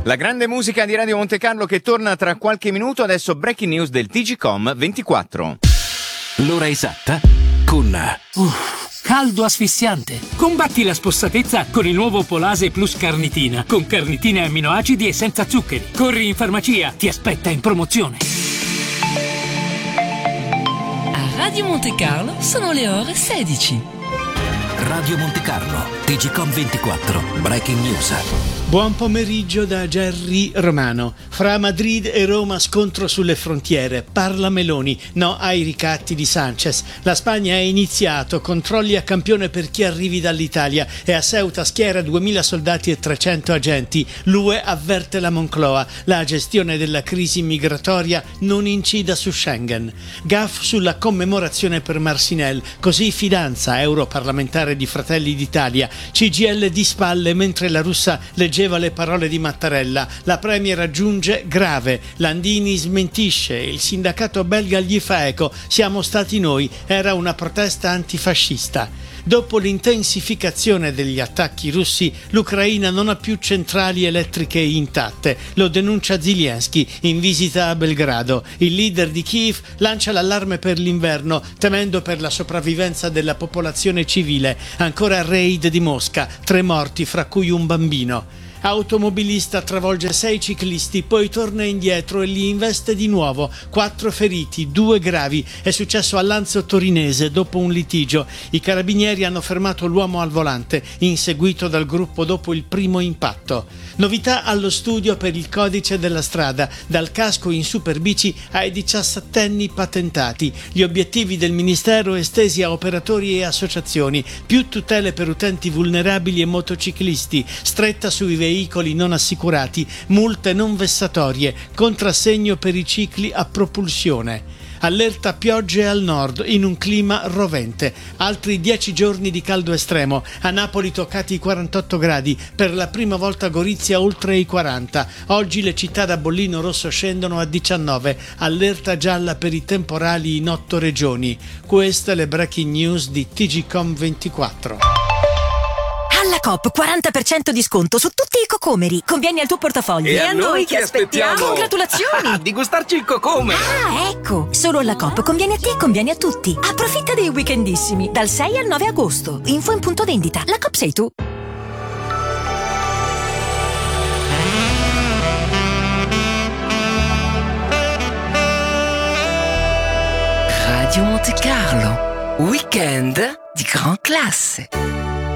La grande musica di Radio Monte Carlo che torna tra qualche minuto, adesso breaking news del TGcom 24. L'ora esatta con... caldo asfissiante. Combatti la spossatezza con il nuovo Polase Plus Carnitina, con carnitina e amminoacidi e senza zuccheri. Corri in farmacia, ti aspetta in promozione. A Radio Monte Carlo sono le ore 16. Radio Monte Carlo, TGcom 24, breaking news. Buon pomeriggio da Gerry Romano. Fra Madrid e Roma scontro sulle frontiere. Parla Meloni, no ai ricatti di Sanchez. La Spagna ha iniziato controlli a campione per chi arrivi dall'Italia e a Ceuta schiera 2000 soldati e 300 agenti. L'UE avverte la Moncloa. La gestione della crisi migratoria non incida su Schengen. Gaff sulla commemorazione per Marcinelle. Così fidanza europarlamentare di Fratelli d'Italia. CGIL di spalle mentre la russa leggeva le parole di Mattarella. La premier aggiunge grave. Landini smentisce. Il sindacato belga gli fa eco. Siamo stati noi. Era una protesta antifascista. Dopo l'intensificazione degli attacchi russi, l'Ucraina non ha più centrali elettriche intatte. Lo denuncia Zelensky in visita a Belgrado. Il leader di Kiev lancia l'allarme per l'inverno, temendo per la sopravvivenza della popolazione civile. Ancora raid di Mosca, 3 morti, fra cui un bambino. Automobilista travolge 6 ciclisti, poi torna indietro e li investe di nuovo. 4 feriti, 2 gravi. È successo a Lanzo Torinese dopo un litigio. I carabinieri hanno fermato l'uomo al volante, inseguito dal gruppo dopo il primo impatto. Novità allo studio per il codice della strada, dal casco in superbici ai 17enni patentati. Gli obiettivi del Ministero estesi a operatori e associazioni, più tutele per utenti vulnerabili e motociclisti, stretta sui veicoli non assicurati, multe non vessatorie, contrassegno per i cicli a propulsione. Allerta piogge al nord in un clima rovente. Altri 10 giorni di caldo estremo. A Napoli toccati i 48 gradi. Per la prima volta Gorizia oltre i 40. Oggi le città da bollino rosso scendono a 19. Allerta gialla per i temporali in 8 regioni. Queste le breaking news di TGcom 24. Alla Coop 40% di sconto su tutti i cocomeri. Conviene al tuo portafoglio. E a noi che aspettiamo? Congratulazioni! Di gustarci il cocome! Ah, ecco! Solo alla Coop conviene a te e conviene a tutti. Approfitta dei weekendissimi dal 6 al 9 agosto. Info in punto vendita. La Coop sei tu. Radio Monte Carlo, weekend di gran classe.